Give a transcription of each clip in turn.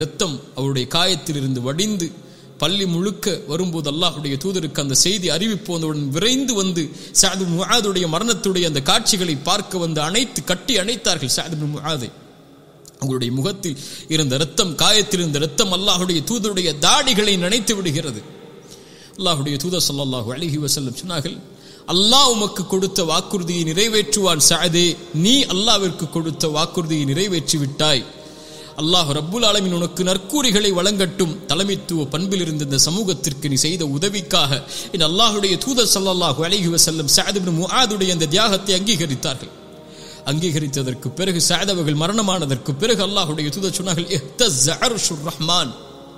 இரத்தம் அவருடைய காயத்திலிருந்து வடிந்து பள்ளி முழுக்க வரும்போது அல்லாஹ்வுடைய தூதருக்கு அந்த செய்தி அறிவிப்பு வந்தவுடன் விரைந்து வந்து சஅத் இப்னு முஆதுடைய மரணத்துடைய அந்த காட்சிகளை பார்க்க வந்து கட்டி அணைத்தார்கள் சஅத் இப்னு முஆதை. அவருடைய முகத்தில் இருந்த இரத்தம், காயத்தில் இருந்த இரத்தம் அல்லாஹ்வுடைய தூதருடைய தாடிகளை நனைத்து விடுகிறது. அல்லாஹ்வுடைய தூதர் ஸல்லல்லாஹு அலைஹி வஸல்லம் சொன்னார்கள், அல்லாஹ் உமக்கு கொடுத்த வாக்குறுதியை நிறைவேற்றுவான் சஅதே, நீ அல்லாஹ்விற்கு கொடுத்த வாக்குறுதியை நிறைவேற்றி விட்டாய். அல்லாஹ் ரப்புல் ஆலமீன் உனக்கு நற்கூறிகளை வழங்கட்டும். தலைமைத்துவ பண்பில் இருந்த இந்த சமூகத்திற்கு நீ செய்த உதவிக்காக இந்த அல்லாஹ்வுடைய தூதர் ஸல்லல்லாஹு அலைஹி வஸல்லம் சஅத் இப்னு முஆதுடைய அந்த தியாகத்தை அங்கீகரித்தார்கள். அங்கீகரித்ததற்கு பிறகு சஅத் அவர்கள் மரணமானதற்கு பிறகு அல்லாஹ்வுடைய தூதர் சொன்னார்கள், இஹ்தஸ்ஸ அர்ஷுர் ரஹ்மான்,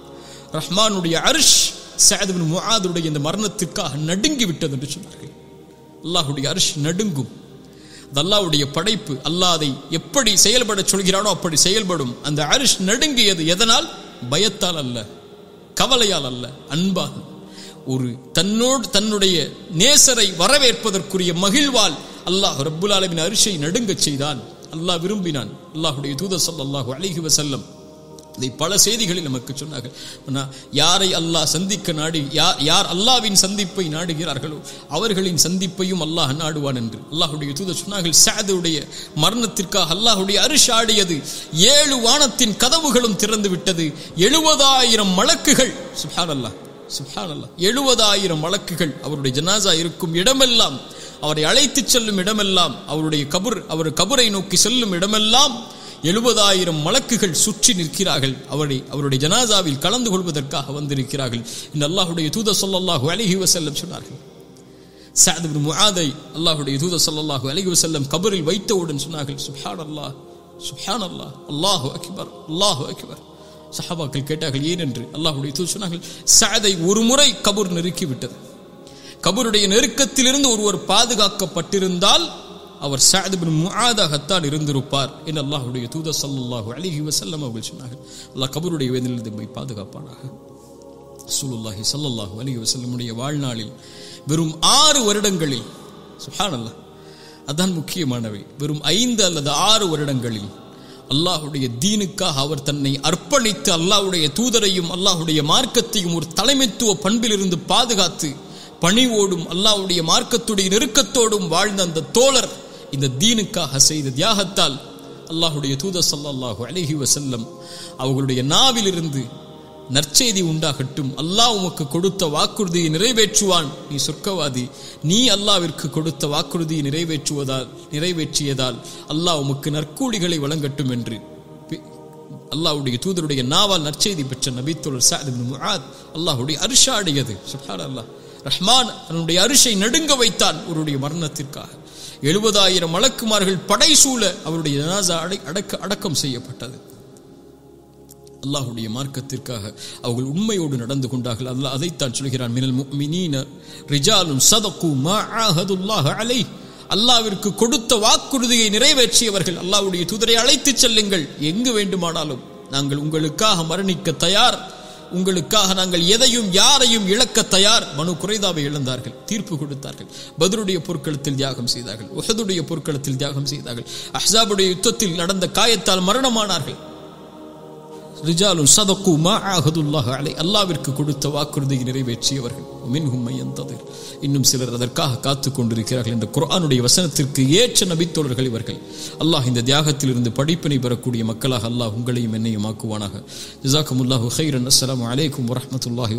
ரஹ்மானுடைய அர்ஷ் சஅத் இப்னு முஆதுடைய இந்த மரணத்திற்காக நடுங்கி விட்டது என்று சொன்னார்கள். அல்லாஹ்வுடைய அர்ஷ் நடுங்கும். அல்லாஹ்வுடைய படைப்பு, அல்லாஹ் அதை எப்படி செயல்பட சொல்கிறானோ அப்படி செயல்படும். அந்த அர்ஷ் நடுங்கியது எதனால்? பயத்தால் அல்ல, கவலையால் அல்ல, அன்பால். ஒரு தன்னுடைய நேசரை வரவேற்பதற்குரிய மகிழ்வால் அல்லாஹ் ரப்புல் ஆலமீன் அர்ஷை நடுங்கச் செய்தான். அல்லாஹ் விரும்பினான். அல்லாஹ்வுடைய தூதர் ஸல்லல்லாஹு அலைஹி வஸல்லம் இதை பல செய்திகளில் நமக்கு சொன்னார்கள். யாரை அல்லாஹ் சந்திக்க நாடி, யார் அல்லாஹ்வின் சந்திப்பை நாடுகிறார்களோ அவர்களின் சந்திப்பையும் அல்லாஹ் நாடுவான் என்று அல்லாஹ்வுடைய தூதர் சொன்னார்கள். சஅதுடைய மரணத்திற்காக அல்லாஹ்வுடைய அர்ஷ் ஆடியது, 7 வானத்தின் கதவுகளும் திறந்து விட்டது. 70,000 மலக்குகள், சுப்ஹானல்லாஹ் சுப்ஹானல்லாஹ், 70,000 மலக்குகள் அவருடைய ஜனாஸா இருக்கும் இடமெல்லாம், அவரை அழைத்து செல்லும் இடமெல்லாம், அவர் கபரை நோக்கி செல்லும் இடமெல்லாம் 70,000 மலக்குகள் சுற்றி நிற்கிறார்கள். அவருடைய ஜனாசாவில் கலந்து கொள்வதற்காக வந்திருக்கிறார்கள். இந்த அல்லாஹ்வுடைய தூதர் ஸல்லல்லாஹு அலைஹி வஸல்லம் சொன்னார்கள். சஅத் இப்னு முஆதை அல்லாஹ்வுடைய தூதர் ஸல்லல்லாஹு அலைஹி வஸல்லம் கபரில் வைத்தவுடன் சொன்னார்கள், சுப்ஹானல்லாஹ் சுப்ஹானல்லாஹ், அல்லாஹு அக்பர் அல்லாஹு அக்பர். சஹாபாக்கள் கேட்டார்கள் ஏன் என்று. அல்லாஹ்வுடைய தூதர் சொன்னார்கள், சஅதை ஒரு முறை கபர் நெருக்கி விட்டது. கபருடைய நெருக்கத்திலிருந்து ஒருவர் பாதுகாக்கப்பட்டிருந்தால் அவர் சஅத் இப்னு முஆதாகத்தான் இருந்திருப்பார் என்று அல்லாஹ்வுடைய தூதர் ஸல்லல்லாஹு அலைஹி வஸல்லம் அவர்கள் சொன்னார்கள். அல்லாஹ் கபருடைய வேதனையிலிருந்து நம்மை பாதுகாப்பானாக. ரசூலுல்லாஹி ஸல்லல்லாஹு அலைஹி வஸல்லமுடைய வாழ்நாளில் வெறும் 6 வருடங்களில், சுப்ஹானல்லாஹ், அதான் முக்கியமானவை, வெறும் 5 அல்லது 6 வருடங்களில் அல்லாஹ்வுடைய தீனுக்காக அவர் தன்னை அர்ப்பணித்து அல்லாஹ்வுடைய தூதரையும் அல்லாஹ்வுடைய மார்க்கத்தையும் ஒரு தலைமைத்துவ பண்பிலிருந்து பாதுகாத்து பணிவோடும் அல்லாஹ்வுடைய மார்க்கத்துடைய நெருக்கத்தோடும் வாழ்ந்த அந்த தோழர் இந்த தீனுக்காக செய்த தியாகத்தால் அல்லாஹ்வுடைய தூதர் ஸல்லல்லாஹு அலைஹி வஸல்லம் அவர்களுடைய நாவிலிருந்து நற்செய்தி உண்டாகட்டும், அல்லாஹ் உமக்கு கொடுத்த வாக்குறுதியை நிறைவேற்றுவான், நீ சொர்க்கவாதி, நீ அல்லாஹ்விற்கு கொடுத்த வாக்குறுதியை நிறைவேற்றியதால் அல்லாஹ் உமக்கு நற்கூலிகளை வழங்கட்டும் என்று அல்லாஹ்வுடைய தூதருடைய நாவால் நற்செய்தி பெற்ற நபித்தோழர் சஅத் இப்னு முஆத் அல்லாஹ்வுடைய அர்ஷ் ஆடியது. சுப்ஹானல்லாஹ், ரஹ்மான் தன்னுடைய அர்ஷை நடுங்க வைத்தான் அவருடைய மரணத்திற்காக. 70,000 மலக்குமார்கள் படைசூழ அவருடைய ஜனாஸா அடக்கம் செய்யப்பட்டது. அல்லாஹ்வுடைய மார்க்கத்திற்காக அவர்கள் உண்மையோடு நடந்து கொண்டார்கள். அல்லாஹ் அதைத்தான் சொல்கிறான், மினல் முஃமினீன ரிஜாலுன் ஸதகு மா ஆஹதுல்லாஹ் அலைஹி, அல்லாஹ்விற்கு கொடுத்த வாக்குறுதியை நிறைவேற்றியவர்கள். அல்லாஹ்வுடைய தூதரை அழைத்து செல்லுங்கள், எங்கு வேண்டுமானாலும் நாங்கள் உங்களுக்காக மரணிக்க தயார், உங்களுக்காக நாங்கள் எதையும் யாரையும் இழக்க தயார். பனு குறைதாவை இழந்தார்கள், தீர்ப்பு கொடுத்தார்கள். பத்ருடைய போர்க்களத்தில் தியாகம் செய்தார்கள், உஹதுடைய போர்க்களத்தில் தியாகம் செய்தார்கள், அஹ்ஸாபுடைய யுத்தத்தில் நடந்த காயத்தால் மரணமானார்கள். ரிஜாலுன் ஸதகு மா ஆஹதுல்லாஹ் அலைஹி, அல்லாஹ்விற்கு கொடுத்த வாக்குறுதியை நிறைவேற்றியவர்கள். மின்ஹும் மய்யந்ததிர், இன்னும் சிலர் அதற்காக காத்துக் கொண்டிருக்கிறார்கள் என்ற குர்ஆனுடைய வசனத்திற்கு ஏற்ற நபித்தோழர்கள் இவர்கள். அல்லாஹ் இந்த தியாகத்திலிருந்து படிப்பினை பெறக்கூடிய மக்களாக அல்லாஹ் உங்களையும் என்னையும் ஆக்குவானாக. ஜஸாக்குமுல்லாஹு கைரன். அஸ்ஸலாமு அலைக்கும் வரஹ்மத்துல்லாஹி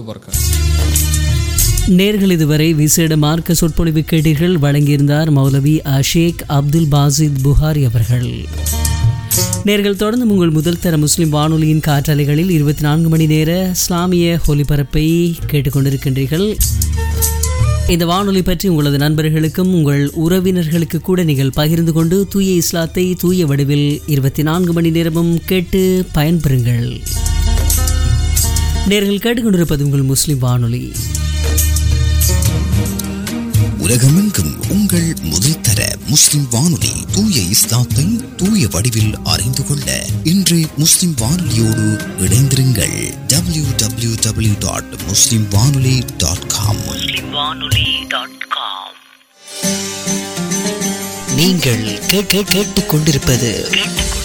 வபரகாத்துஹு. நேர்கள் இதுவரை விசேட மார்க்க சொற்பொழிவு கேட்டீர்கள். வழங்கியிருந்தார் மௌலவி ஷேக் அப்துல் பாசித் புகாரி அவர்கள். நேர்கள் தொடர்ந்து உங்கள் முதல் தர முஸ்லிம் வானொலியின் காற்றலைகளில் 24 மணி நேர இஸ்லாமிய ஒலிபரப்பை கேட்டுக்கொண்டிருக்கின்றீர்கள். இந்த வானொலி பற்றி உங்களது நண்பர்களுக்கும் உங்கள் உறவினர்களுக்கு கூட நீங்கள் பகிர்ந்து கொண்டு தூய இஸ்லாத்தை தூய வடிவில் 24 மணி நேரமும் கேட்டு பயன்பெறுங்கள். நேர்கள் கேட்டுக்கொண்டிருப்பது உங்கள் முஸ்லிம் வானொலி. உலகமெங்கும் உங்கள் முதல் தர முஸ்லிம் வானொலி தூய இஸ்லாத்தை தூய வடிவில் அறிந்து கொள்ள இன்று முஸ்லிம் வானொலியோடு இணைந்திருங்கள். www.muslimwanoli.com. நீங்கள் கேட்டுக்கொண்டிருப்பது